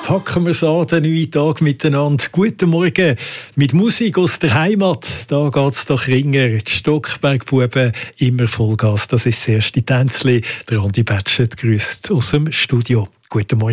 packen wir es an, den neuen Tag miteinander. Guten Morgen mit Musik aus der Heimat. Da geht's doch ringer. Die Stockbergbuben, immer Vollgas. Das ist das erste Tänzli. Der Andi Batschet grüßt aus dem Studio. Guten Morgen.